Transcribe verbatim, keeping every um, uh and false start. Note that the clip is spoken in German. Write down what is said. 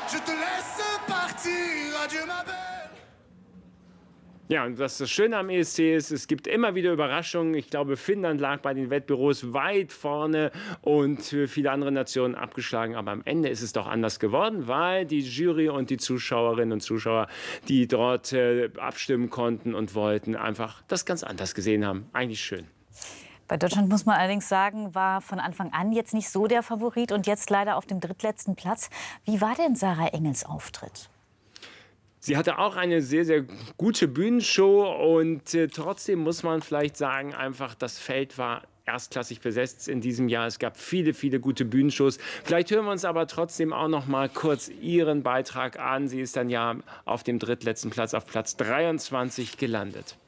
Je te laisse partir, adieu ma belle. Ja, und was das Schöne am E S C ist, es gibt immer wieder Überraschungen. Ich glaube, Finnland lag bei den Wettbüros weit vorne und viele andere Nationen abgeschlagen. Aber am Ende ist es doch anders geworden, weil die Jury und die Zuschauerinnen und Zuschauer, die dort äh, abstimmen konnten und wollten, einfach das ganz anders gesehen haben. Eigentlich schön. Bei Deutschland muss man allerdings sagen, war von Anfang an jetzt nicht so der Favorit und jetzt leider auf dem drittletzten Platz. Wie war denn Sarah Engels Auftritt? Sie hatte auch eine sehr, sehr gute Bühnenshow und äh, trotzdem muss man vielleicht sagen, einfach das Feld war erstklassig besetzt in diesem Jahr. Es gab viele, viele gute Bühnenshows. Vielleicht hören wir uns aber trotzdem auch noch mal kurz ihren Beitrag an. Sie ist dann ja auf dem drittletzten Platz, auf Platz dreiundzwanzig gelandet.